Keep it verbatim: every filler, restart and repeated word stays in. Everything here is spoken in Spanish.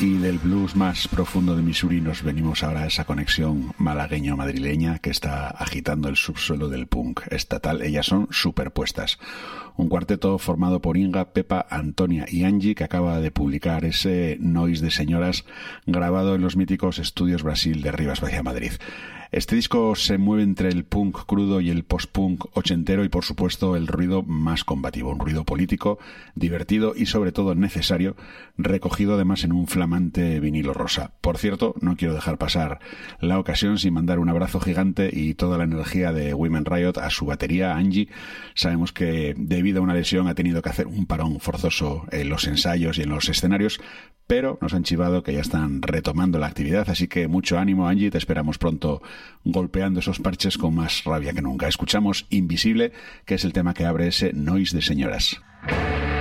Y del blues más profundo de Missouri nos venimos ahora a esa conexión malagueño-madrileña que está agitando el subsuelo del punk estatal. Ellas son Superpuestas, un cuarteto formado por Inga, Pepa, Antonia y Angie, que acaba de publicar ese Noise de Señoras grabado en los míticos estudios Brasil de Rivas Vacia, Madrid. Este disco se mueve entre el punk crudo y el post-punk ochentero y, por supuesto, el ruido más combativo, un ruido político, divertido y, sobre todo, necesario, recogido además en un flamante vinilo rosa. Por cierto, no quiero dejar pasar la ocasión sin mandar un abrazo gigante y toda la energía de Women Riot a su batería, Angie. Sabemos que, debido a una lesión, ha tenido que hacer un parón forzoso en los ensayos y en los escenarios, pero nos han chivado que ya están retomando la actividad, así que mucho ánimo, Angie, te esperamos pronto golpeando esos parches con más rabia que nunca. Escuchamos Invisible, que es el tema que abre ese Noise de Señoras.